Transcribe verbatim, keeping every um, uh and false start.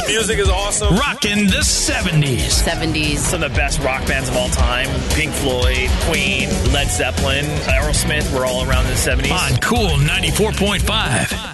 The music is awesome. Rockin' the seventies. seventies. Some of the best rock bands of all time. Pink Floyd, Queen, Led Zeppelin, Aerosmith were all around in the seventies. On Cool ninety-four point five.